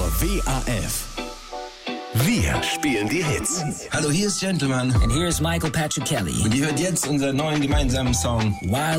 WAF. Wir spielen die Hits. Hallo, hier ist Gentleman. And here's Michael Patrick Kelly. Und ihr hört jetzt unseren neuen gemeinsamen Song Wild